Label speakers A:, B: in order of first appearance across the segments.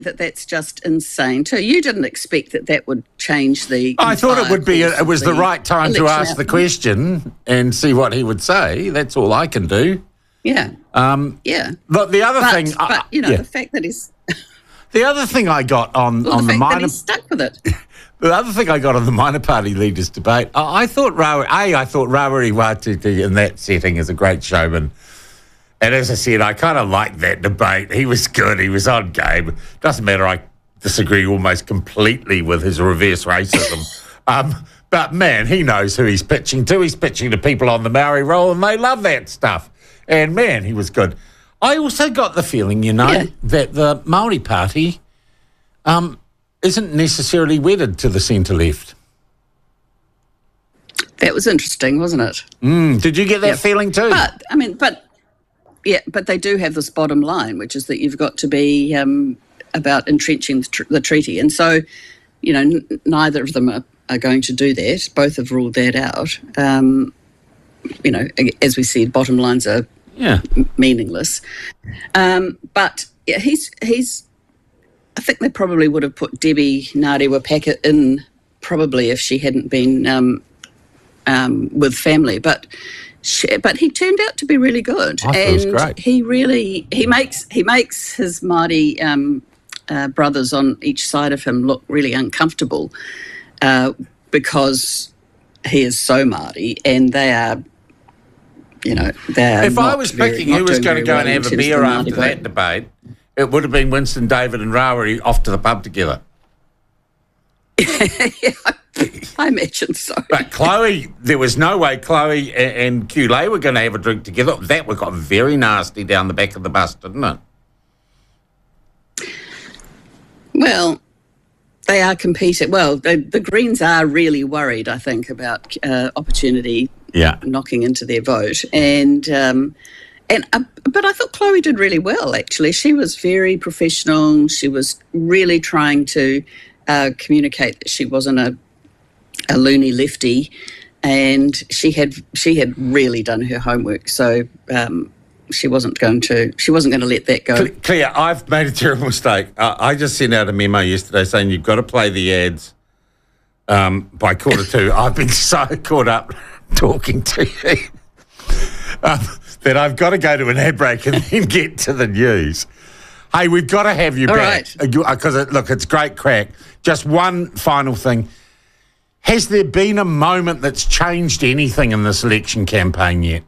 A: that that's just insane too. You didn't expect that would change the...
B: I thought it would be, it was the right time to ask the question and see what he would say. That's all I can do.
A: Yeah. Yeah.
B: But the other thing...
A: But, you know, the fact that he's...
B: The other thing I got on the
A: fact
B: minor...
A: that he's stuck with it.
B: The other thing I got on the minor party leaders debate, I thought Rawiri Watuti in that setting is a great showman. And as I said, I kind of liked that debate. He was good. He was on game. Doesn't matter, I disagree almost completely with his reverse racism. But, man, he knows who he's pitching to. He's pitching to people on the Maori roll, and they love that stuff. And, man, he was good. I also got the feeling, that the Māori Party isn't necessarily wedded to the centre-left.
A: That was interesting, wasn't it?
B: Did you get that feeling too?
A: But they do have this bottom line, which is that you've got to be about entrenching the treaty. And so, neither of them are going to do that. Both have ruled that out. As we said, bottom lines are meaningless. But he's. I think they probably would have put Debbie Ngāti-Wapaka in probably if she hadn't been with family. But he turned out to be really good.
B: I thought it was great.
A: He makes his Māori brothers on each side of him look really uncomfortable because he is so Māori, and they are.
B: If I was picking who was going to go and have a beer after that debate, it would have been Winston, David and Rawiri off to the pub together.
A: I imagine so.
B: But Chloe, there was no way Chloe and Kule were going to have a drink together. That got very nasty down the back of the bus, didn't it?
A: Well, they are competing. Well, the Greens are really worried, I think, about opportunity knocking into their vote. But I thought Chloe did really well, actually. She was very professional. She was really trying to communicate that she wasn't a loony lefty, and she had really done her homework. So she wasn't going to let that go.
B: Claire, I've made a terrible mistake. I just sent out a memo yesterday saying you've got to play the ads by 2:15. I've been so caught up talking to you. That I've got to go to an ad break and then get to the news. Hey, we've got to have you back. Because, it's great crack. Just one final thing. Has there been a moment that's changed anything in this election campaign yet?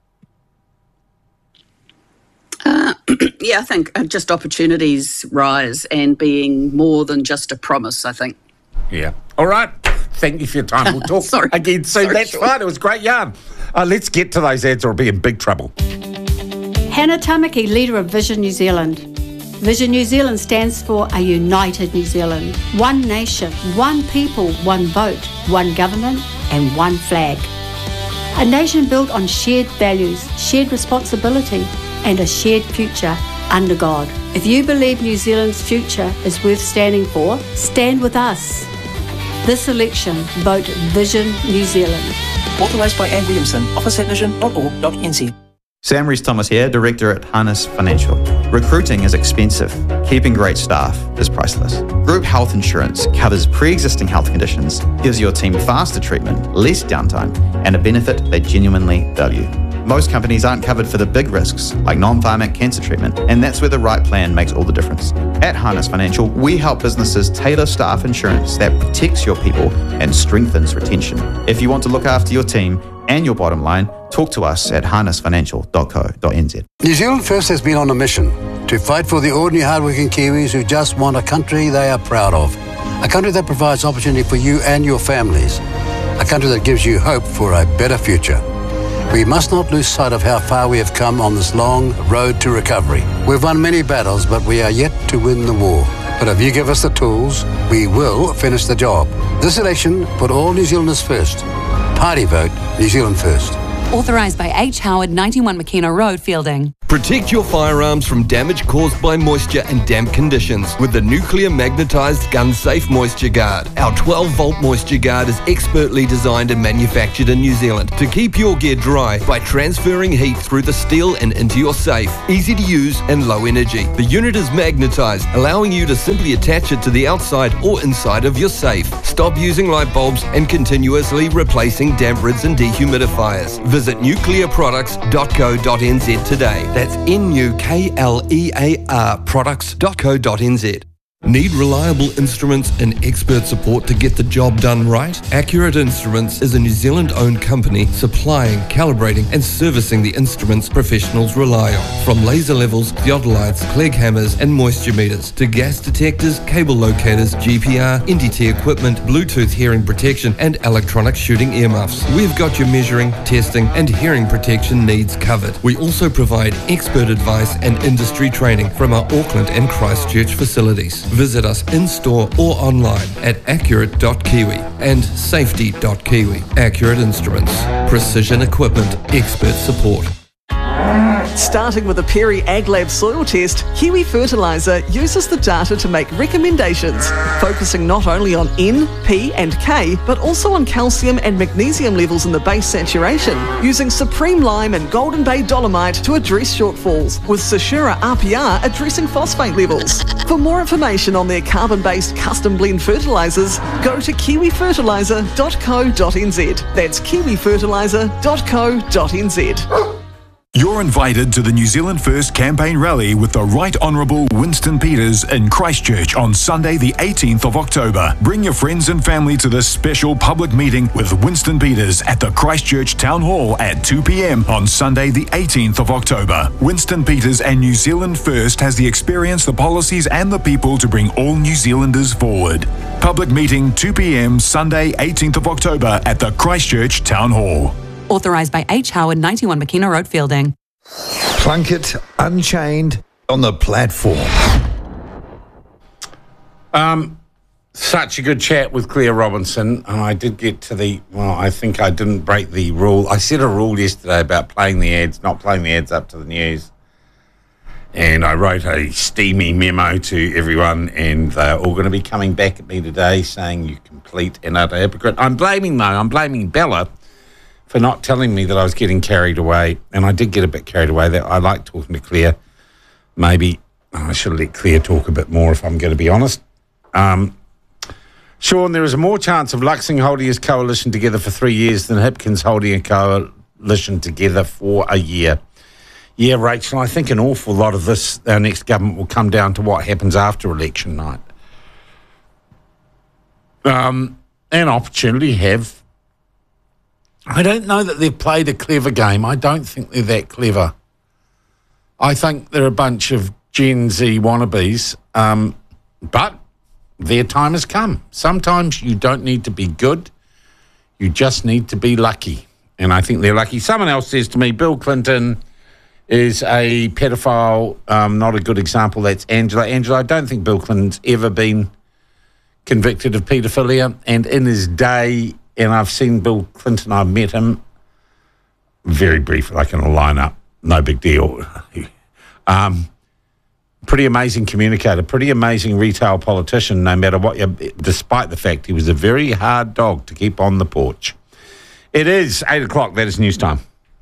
A: I think just opportunities rise and being more than just a promise, I think.
B: Yeah. All right. Thank you for your time. We'll talk again soon. That's fine. It was great yarn. Let's get to those ads or we'll be in big trouble.
C: Hannah Tamaki, leader of Vision New Zealand. Vision New Zealand stands for a united New Zealand. One nation, one people, one vote, one government and one flag. A nation built on shared values, shared responsibility and a shared future under God. If you believe New Zealand's future is worth standing for, stand with us. This election, vote Vision New Zealand.
D: Authorised by Anne Williamson, office at vision.org.nz.
E: Sam Rees-Thomas here, Director at Harness Financial. Recruiting is expensive. Keeping great staff is priceless. Group health insurance covers pre-existing health conditions, gives your team faster treatment, less downtime, and a benefit they genuinely value. Most companies aren't covered for the big risks, like non-pharmac cancer treatment, and that's where the right plan makes all the difference. At Harness Financial, we help businesses tailor staff insurance that protects your people and strengthens retention. If you want to look after your team and your bottom line, talk to us at harnessfinancial.co.nz.
F: New Zealand First has been on a mission to fight for the ordinary hardworking Kiwis who just want a country they are proud of. A country that provides opportunity for you and your families. A country that gives you hope for a better future. We must not lose sight of how far we have come on this long road to recovery. We've won many battles, but we are yet to win the war. But if you give us the tools, we will finish the job. This election, put all New Zealanders first. Party vote, New Zealand First.
G: Authorised by H. Howard, 91 McKenna Road, Fielding. Protect your firearms from damage caused by moisture and damp conditions with the Nuclear Magnetised Gun Safe Moisture Guard. Our 12-volt Moisture Guard is expertly designed and manufactured in New Zealand to keep your gear dry by transferring heat through the steel and into your safe. Easy to use and low energy. The unit is magnetised, allowing you to simply attach it to the outside or inside of your safe. Stop using light bulbs and continuously replacing damp rids and dehumidifiers. Visit nuclearproducts.co.nz today. That's NUKLEAR products.co.nz. Need reliable instruments and expert support to get the job done right? Accurate Instruments is a New Zealand-owned company supplying, calibrating and servicing the instruments professionals rely on. From laser levels, theodolites, Clegg hammers and moisture meters to gas detectors, cable locators, GPR, NDT equipment, Bluetooth hearing protection and electronic shooting earmuffs. We've got your measuring, testing and hearing protection needs covered. We also provide expert advice and industry training from our Auckland and Christchurch facilities. Visit us in-store or online at accurate.kiwi and safety.kiwi. Accurate Instruments. Precision equipment. Expert support.
H: Starting with a Perry AgLab soil test, Kiwi Fertiliser uses the data to make recommendations, focusing not only on N, P and K, but also on calcium and magnesium levels in the base saturation, using Supreme Lime and Golden Bay Dolomite to address shortfalls, with Sashura RPR addressing phosphate levels. For more information on their carbon-based custom blend fertilisers, go to kiwifertiliser.co.nz. That's kiwifertiliser.co.nz.
I: You're invited to the New Zealand First Campaign Rally with the Right Honourable Winston Peters in Christchurch on Sunday the 18th of October. Bring your friends and family to this special public meeting with Winston Peters at the Christchurch Town Hall at 2 p.m. on Sunday the 18th of October. Winston Peters and New Zealand First has the experience, the policies and the people to bring all New Zealanders forward. Public meeting 2 p.m. Sunday 18th of October at the Christchurch Town Hall.
J: Authorised by H. Howard, 91 McKenna Road, Fielding.
K: Plunkett Unchained on the platform.
B: Such a good chat with Claire Robinson. And I did get to I think I didn't break the rule. I set a rule yesterday about playing the ads, not playing the ads up to the news. And I wrote a steamy memo to everyone, and they're all going to be coming back at me today saying you complete and utter hypocrite. I'm blaming Bella for not telling me that I was getting carried away, and I did get a bit carried away. That I like talking to Claire. Maybe I should let Claire talk a bit more if I'm going to be honest. Sean, there is a more chance of Luxing holding his coalition together for 3 years than Hipkins holding a coalition together for a year. Yeah, Rachel, I think an awful lot of this, our next government, will come down to what happens after election night. An opportunity I don't know that they've played a clever game. I don't think they're that clever. I think they're a bunch of Gen Z wannabes, but their time has come. Sometimes you don't need to be good. You just need to be lucky. And I think they're lucky. Someone else says to me, Bill Clinton is a pedophile, not a good example. That's Angela. Angela, I don't think Bill Clinton's ever been convicted of paedophilia. And in his day, and I've seen Bill Clinton, I've met him very briefly, like in a lineup, no big deal. Pretty amazing communicator, pretty amazing retail politician, no matter what, despite the fact he was a very hard dog to keep on the porch. It is 8 o'clock, that is news time.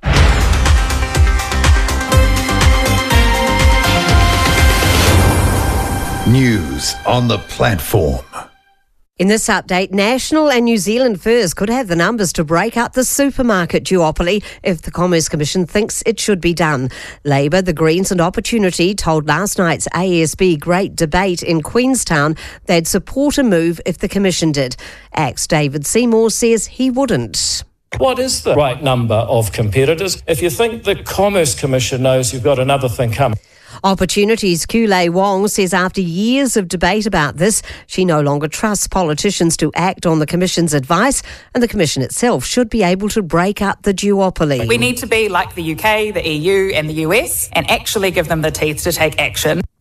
K: News on the platform.
L: In this update, National and New Zealand Furs could have the numbers to break up the supermarket duopoly if the Commerce Commission thinks it should be done. Labour, the Greens and Opportunity told last night's ASB Great Debate in Queenstown they'd support a move if the Commission did. ACT's David Seymour says he wouldn't.
M: What is the right number of competitors? If you think the Commerce Commission knows you've got another thing coming.
L: Opportunity's Kulei Wong says after years of debate about this, she no longer trusts politicians to act on the Commission's advice, and the Commission itself should be able to break up the duopoly.
N: We need to be like the UK, the EU and the US and actually give them the teeth to take action.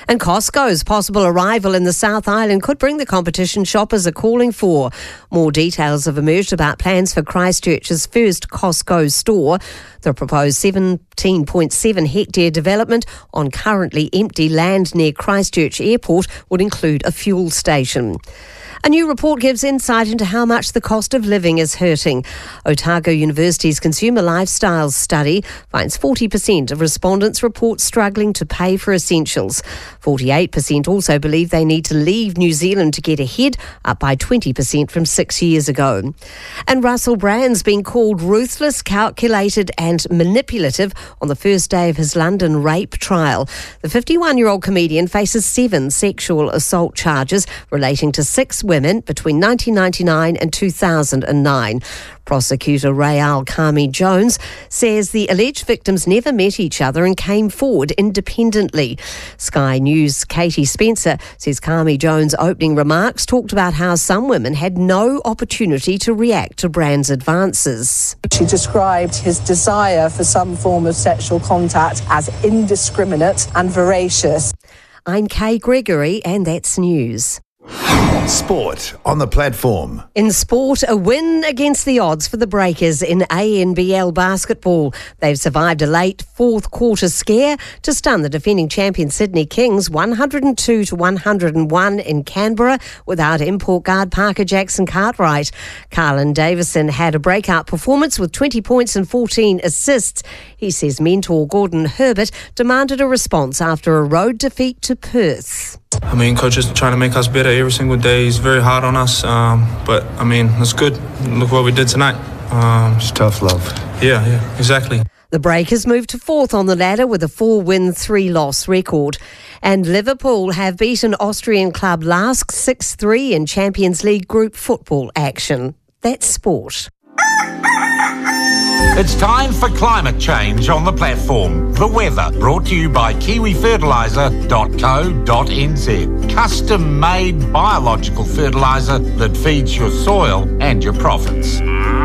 L: And Costco's possible arrival in the South Island could bring the competition shoppers are calling for. More details have emerged about plans for Christchurch's first Costco store. The proposed 17.7 hectare development on currently empty land near Christchurch Airport would include a fuel station. A new report gives insight into how much the cost of living is hurting. Otago University's Consumer Lifestyles study finds 40% of respondents report struggling to pay for essentials. 48% also believe they need to leave New Zealand to get ahead, up by 20% from 6 years ago. And Russell Brand's been called ruthless, calculated and manipulative on the first day of his London rape trial. The 51-year-old comedian faces 7 sexual assault charges relating to 6 women between 1999 and 2009. Prosecutor Rayal Kami Jones says the alleged victims never met each other and came forward independently. Sky News' Katie Spencer says Kami Jones' opening remarks talked about how some women had no opportunity to react to Brand's advances.
N: She described his desire for some form of sexual contact as indiscriminate and voracious.
L: I'm Kay Gregory and that's news.
K: Sport on the platform.
L: In sport, a win against the odds for the Breakers in ANBL basketball. They've survived a late fourth quarter scare to stun the defending champion Sydney Kings 102-101 in Canberra without import guard Parker Jackson Cartwright. Carlin Davison had a breakout performance with 20 points and 14 assists. He says mentor Gordon Herbert demanded a response after a road defeat to Perth.
O: I mean, coach is trying to make us better every single day. He's very hard on us, but I mean, it's good. Look what we did tonight.
K: It's tough love.
O: Yeah, exactly.
L: The Breakers moved to 4th on the ladder with a 4-win, 3-loss record. And Liverpool have beaten Austrian club Lask 6-3 in Champions League group football action. That's sport.
B: It's time for climate change on the platform. The weather, brought to you by kiwifertiliser.co.nz. Custom-made biological fertiliser that feeds your soil and your profits.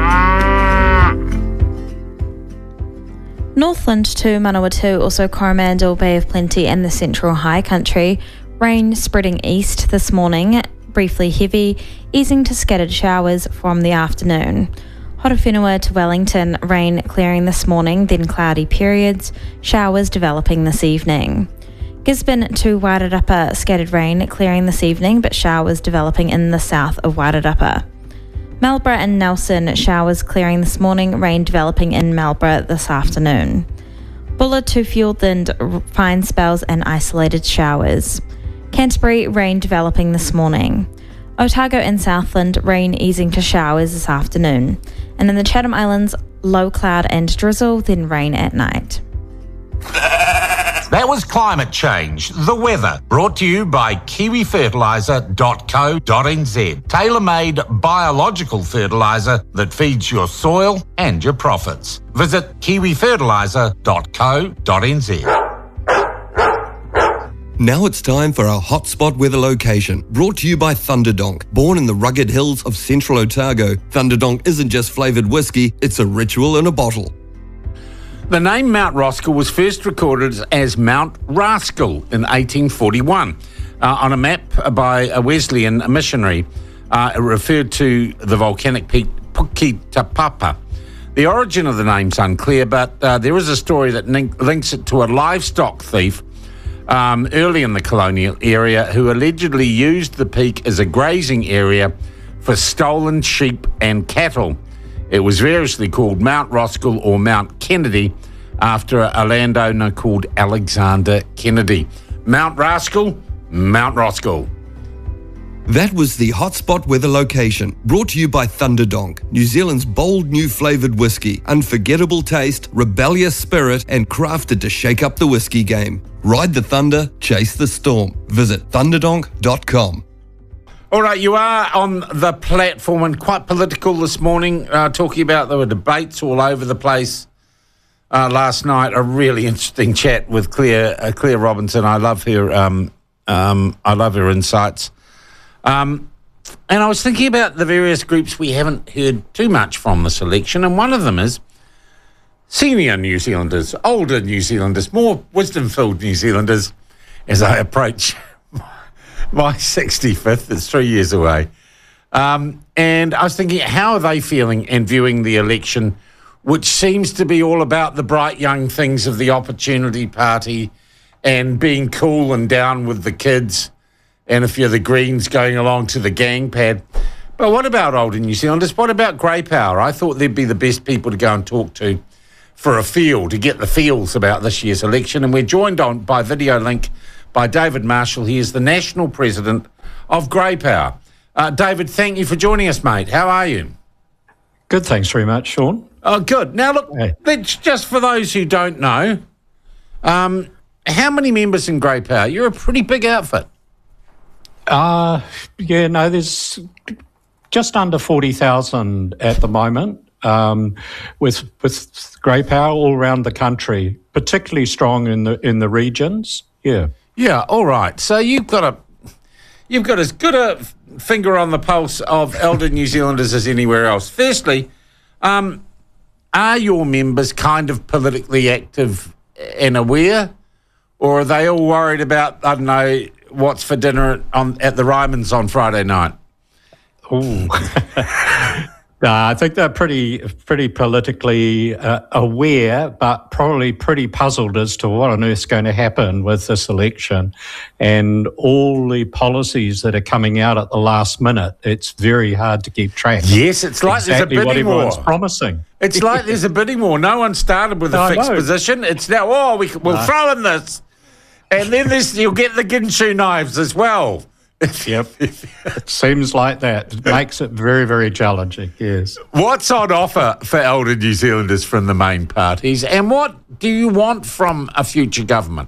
P: Northland to Manawatu, also Coromandel, Bay of Plenty and the Central High Country. Rain spreading east this morning, briefly heavy, easing to scattered showers from the afternoon. Horowhenua to Wellington, rain clearing this morning, then cloudy periods, showers developing this evening. Gisborne to Wairarapa, scattered rain clearing this evening, but showers developing in the south of Wairarapa. Marlborough and Nelson, showers clearing this morning, rain developing in Marlborough this afternoon. Buller to Fiordland, fine spells and isolated showers. Canterbury, rain developing this morning. Otago and Southland, rain easing to showers this afternoon. And in the Chatham Islands, low cloud and drizzle, then rain at night.
B: That was climate change, the weather, brought to you by kiwifertiliser.co.nz. Tailor-made biological fertiliser that feeds your soil and your profits. Visit kiwifertiliser.co.nz.
G: Now it's time for our hotspot weather location, brought to you by Thunderdonk. Born in the rugged hills of central Otago, Thunderdonk isn't just flavoured whiskey, it's a ritual in a bottle.
B: The name Mount Roskill was first recorded as Mount Rascal in 1841 on a map by a Wesleyan missionary. It referred to the volcanic peak Puketapapa. The origin of the name's unclear, but there is a story that links it to a livestock thief early in the colonial era who allegedly used the peak as a grazing area for stolen sheep and cattle. It was variously called Mount Roskill or Mount Kennedy after a landowner called Alexander Kennedy. Mount Rascal, Mount Roskill.
G: That was the hotspot weather location, brought to you by Thunderdonk, New Zealand's bold new flavoured whiskey, unforgettable taste, rebellious spirit, and crafted to shake up the whiskey game. Ride the thunder, chase the storm. Visit thunderdonk.com.
B: All right, you are on the platform and quite political this morning, talking about there were debates all over the place last night. A really interesting chat with Claire Robinson. I love her. I love her insights. And I was thinking about the various groups we haven't heard too much from this election, and one of them is senior New Zealanders, older New Zealanders, more wisdom-filled New Zealanders. as I approach my 65th. It's 3 years away. And I was thinking, how are they feeling and viewing the election, which seems to be all about the bright young things of the Opportunity Party and being cool and down with the kids, and if you're the Greens, going along to the gang pad. But what about older New Zealanders? What about grey power? I thought they'd be the best people to go and talk to for a feel, to get the feels about this year's election. And we're joined on by video link by David Marshall. He is the National President of Grey Power. David, thank you for joining us, mate. How are you?
Q: Good, thanks very much, Sean.
B: Oh, good. Now, look, let's just for those who don't know, how many members in Grey Power? You're a pretty big outfit.
Q: There's just under 40,000 at the moment, with Grey Power all around the country, particularly strong in the regions. Yeah. Yeah.
B: All right. So you've got as good a finger on the pulse of elder New Zealanders as anywhere else. Firstly, are your members kind of politically active and aware, or are they all worried about, I don't know, what's for dinner at the Ryman's on Friday night?
Q: Ooh. I think they're pretty politically aware, but probably pretty puzzled as to what on earth's going to happen with this election and all the policies that are coming out at the last minute. It's very hard to keep track.
B: Yes, it's like
Q: exactly
B: there's a bidding war.
Q: What everyone's promising.
B: It's like there's a bidding war. No one started with a fixed position. It's now, we'll throw in this. And then you'll get the Ginsu knives as well.
Q: Yep. It seems like that. It makes it very, very challenging, yes.
B: What's on offer for elder New Zealanders from the main parties, and what do you want from a future government?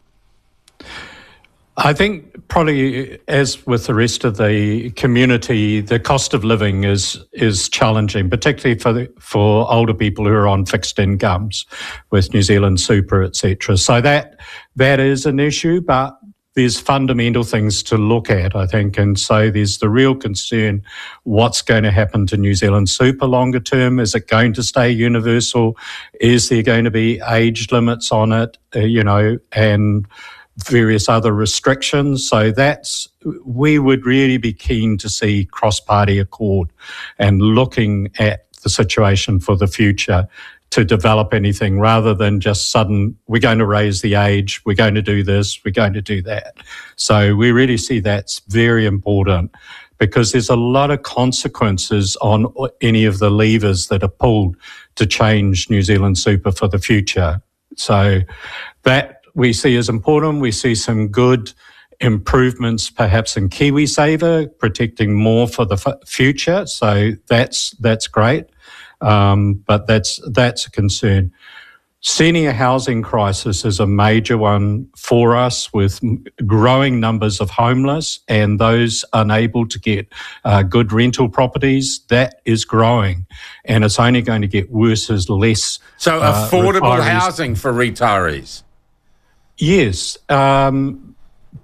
Q: I think probably, as with the rest of the community, the cost of living is challenging, particularly for older people who are on fixed incomes with New Zealand Super, etc. So that is an issue, but there's fundamental things to look at, I think. And so there's the real concern, what's going to happen to New Zealand Super longer term? Is it going to stay universal? Is there going to be age limits on it, and various other restrictions? So we would really be keen to see cross-party accord and looking at the situation for the future to develop anything rather than just sudden, we're going to raise the age, we're going to do this, we're going to do that. So we really see that's very important because there's a lot of consequences on any of the levers that are pulled to change New Zealand Super for the future. So that we see as important. We see some good improvements perhaps in KiwiSaver, protecting more for the future. So that's great. But that's a concern. Senior housing crisis is a major one for us, with growing numbers of homeless and those unable to get good rental properties. That is growing, and it's only going to get worse as less.
B: So affordable housing for retirees.
Q: Yes, and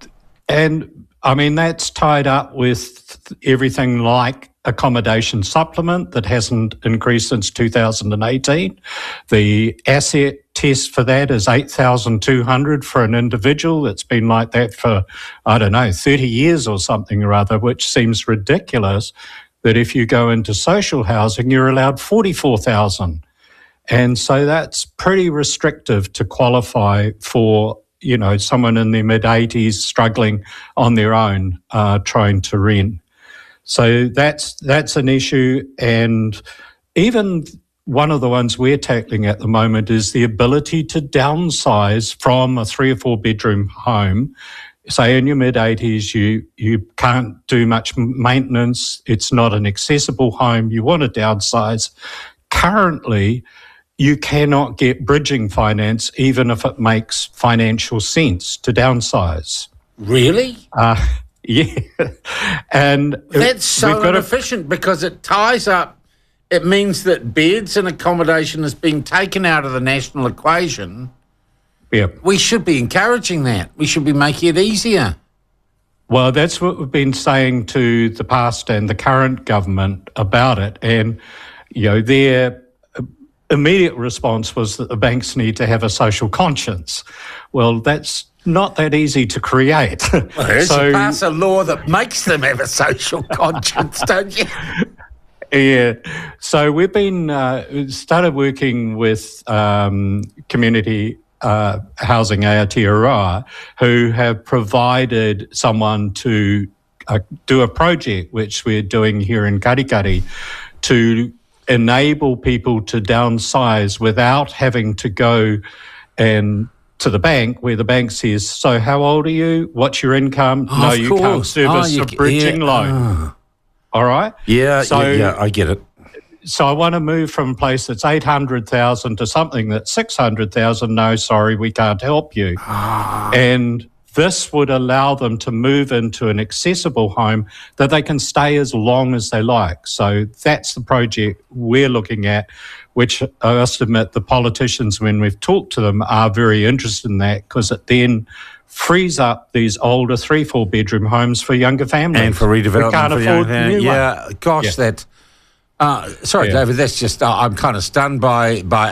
Q: I mean that's tied up with everything like accommodation supplement that hasn't increased since 2018. The asset test for that is $8,200 for an individual. It's been like that for, 30 years or something or other, which seems ridiculous that if you go into social housing, you're allowed $44,000. And so that's pretty restrictive to qualify for, someone in their mid-80s struggling on their own, trying to rent. So that's an issue, and even one of the ones we're tackling at the moment is the ability to downsize from a 3 or 4 bedroom home. Say in your mid-80s, you can't do much maintenance, it's not an accessible home, you want to downsize. Currently, you cannot get bridging finance even if it makes financial sense to downsize.
B: Really?
Q: Yeah, and
B: that's so inefficient because it ties up. It means that beds and accommodation is being taken out of the national equation.
Q: Yeah,
B: we should be encouraging that. We should be making it easier.
Q: Well, that's what we've been saying to the past and the current government about it, and immediate response was that the banks need to have a social conscience. Well, that's not that easy to create.
B: Well, so you pass a law that makes them have a social conscience, don't you?
Q: Yeah. So we've been started working with community housing Aotearoa, who have provided someone to do a project which we're doing here in Karikari to enable people to downsize without having to go and to the bank, where the bank says, so how old are you? What's your income?
B: Oh,
Q: no, you can't service a bridging loan. All right?
B: Yeah, I get it.
Q: So I want to move from a place that's 800,000 to something that's 600,000. No, sorry, we can't help you. And this would allow them to move into an accessible home that they can stay as long as they like. So that's the project we're looking at, which I must admit the politicians, when we've talked to them, are very interested in that, because it then frees up these older 3-4 bedroom homes for younger families.
B: And for redevelopment.
Q: We can't afford the new one.
B: Gosh, that... sorry,
Q: Yeah.
B: David, that's just... I'm kind of stunned by